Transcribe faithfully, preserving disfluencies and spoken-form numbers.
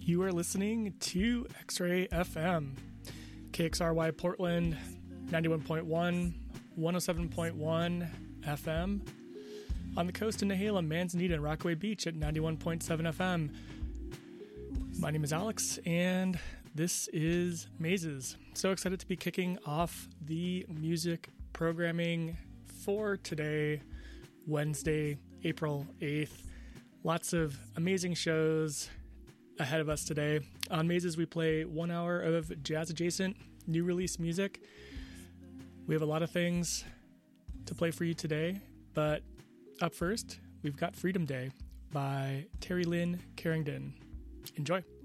You are listening to X-Ray F M, K X R Y Portland, ninety-one point one, one oh seven point one F M. On the coast in Nehalem, Manzanita, and Rockaway Beach at ninety-one point seven F M. My name is Alex, and this is Mazes. So excited to be kicking off the music programming for today, Wednesday, April eighth. Lots of amazing shows ahead of us today. On Mazes, we play one hour of jazz-adjacent new release music. We have a lot of things to play for you today, but up first, we've got Freedom Day by Terry Lynn Carrington. Enjoy.